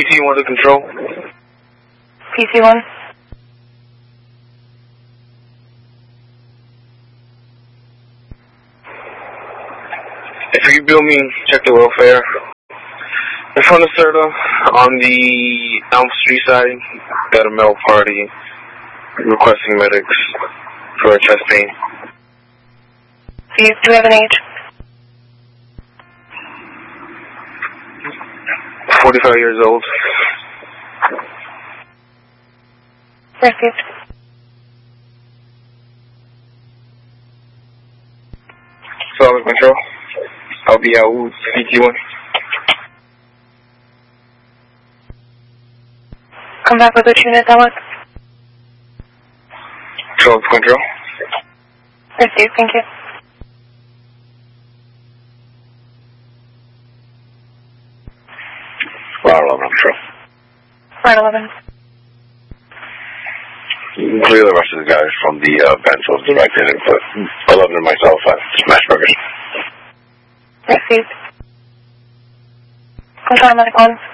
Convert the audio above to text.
PC1 to control. PC1. If you could bill me, check the welfare. In front of CERTA, on the Elm Street side, got a male party requesting medics for chest pain. Do you have an age? 45 years old. Received. Solid control. I'll be out with PT1. Come back with which unit that was? Solid control. Received, thank you. Route 11 control. Route 11. Clear the rest of the guys from the Benzo directed and put 11 and myself at Smashburgers. Received. Control medical.